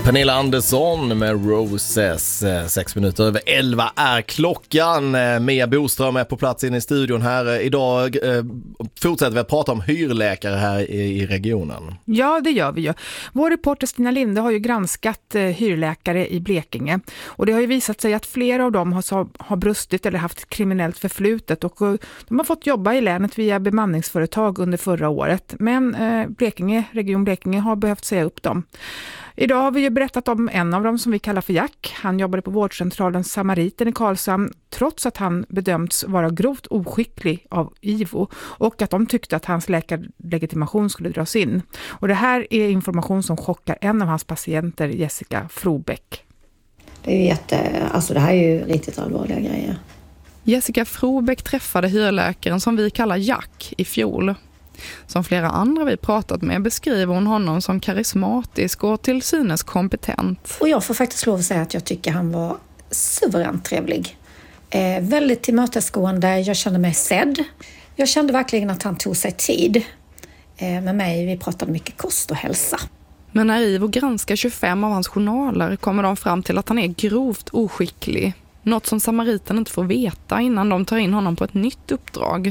Pernilla Andersson med Roses. 6 minuter över 11 är klockan. Mia Boström är på plats inne i studion här. Idag fortsätter vi att prata om hyrläkare här i regionen. Ja, det gör vi ju. Vår reporter Stina Linde har ju granskat hyrläkare i Blekinge. Och det har ju visat sig att flera av dem har brustit eller haft kriminellt förflutet. Och de har fått jobba i länet via bemanningsföretag under förra året. Men Region Blekinge har behövt säga upp dem. Idag har vi ju berättat om en av dem som vi kallar för Jack. Han jobbade på vårdcentralen Samariten i Karlshamn trots att han bedömts vara grovt oskicklig av IVO och att de tyckte att hans läkarlegitimation skulle dras in. Och det här är information som chockar en av hans patienter, Jessica Frobeck. Det är ju det här är ju riktigt allvarliga grejer. Jessica Frobeck träffade hyrläkaren som vi kallar Jack i fjol. Som flera andra vi pratat med beskriver hon honom som karismatisk och till synes kompetent. Och jag får faktiskt lov att säga att jag tycker han var suveränt trevlig. Väldigt tillmötesgående, jag kände mig sedd. Jag kände verkligen att han tog sig tid med mig. Vi pratade mycket kost och hälsa. Men när IVO granskar 25 av hans journaler kommer de fram till att han är grovt oskicklig. Något som Samariten inte får veta innan de tar in honom på ett nytt uppdrag.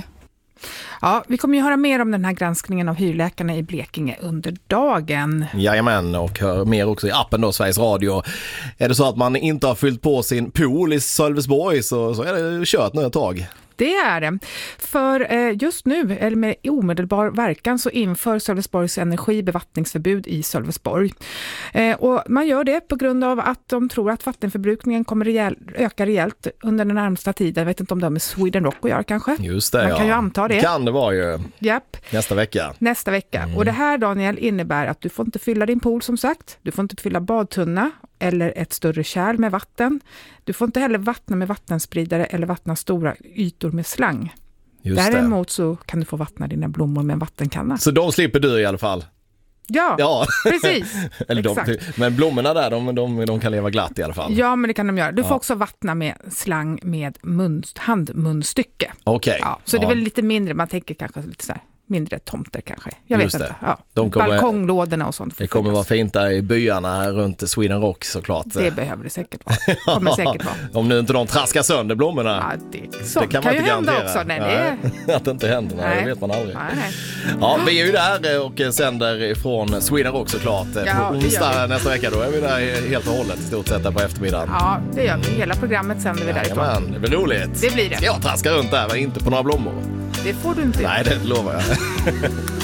Ja, vi kommer ju höra mer om den här granskningen av hyrläkarna i Blekinge under dagen. Jajamän, och hör mer också i appen då, Sveriges Radio. Är det så att man inte har fyllt på sin pool i Sölvesborg så är det kört nu ett tag. Det är det. För just nu, eller med omedelbar verkan, så inför Sölvesborgs Energi bevattningsförbud i Sölvesborg. Och man gör det på grund av att de tror att vattenförbrukningen kommer öka rejält under den närmsta tiden. Jag vet inte om det har med Sweden Rock att göra kanske. Just det, man kan ju anta det. Kan det vara ju. Japp. Nästa vecka. Och det här, Daniel, innebär att du får inte fylla din pool som sagt. Du får inte fylla badtunna eller ett större kärl med vatten. Du får inte heller vattna med vattenspridare eller vattna stora ytor med slang. Däremot så kan du få vattna dina blommor med en vattenkanna. Så de slipper du i alla fall? Ja. Precis. Men blommorna där, de kan leva glatt i alla fall. Ja, men det kan de göra. Du får också vattna med slang med handmunstycke. Okej. Ja, så det är väl lite mindre, man tänker kanske lite så här. Mindre tomter kanske. Jag vet inte. Ja. Balkonglådorna och sånt. Det kommer vara fint där i byarna runt Sweden Rock såklart. Det behöver det säkert vara. Kommer säkert vara. Om nu inte de traskar sönder blommorna. Ja, det kan man inte garantera. Också. Nej. Att det inte händer, det vet man aldrig. Nej. Ja, vi är ju där och sänder från Sweden Rock såklart. Ja, på onsdag nästa vecka då är vi där helt och hållet i stort sett där på eftermiddagen. Ja, det gör vi. Hela programmet sänder vi därifrån. Men det blir roligt. Det blir det. Jag traskar runt där, men inte på några blommor. Det får du inte. Nej, det lovar jag.